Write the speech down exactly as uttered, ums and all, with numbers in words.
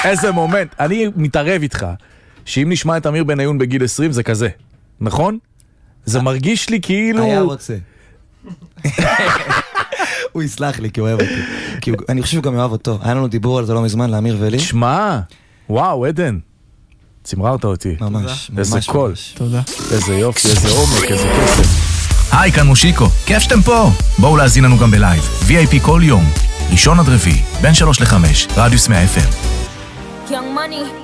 איזה מומנט. אני מתערב איתך, שאם נשמע את אמיר בניון בגיל עשרים זה כזה, נכון? זה מרגיש לי כאילו... היה רוצה. הוא יסלח לי כי הוא אוהב אותי. כי הוא, אני חושב שהוא גם אוהב אותו. היה לנו דיבור על זה לא מזמן, לאמיר ולי. שמע, וואו, עדן. צמררת אותי. ממש, איזה ממש. קול. תודה. איזה יופי, איזה עומק, איזה קסם. היי, כאן מושיקו. כיף שאתם פה. בואו להזין לנו גם בלייב. וי איי פי כל יום. ראשון עד רביעי, בין שלוש לחמש, רדיוס מאה אף אם. Young Money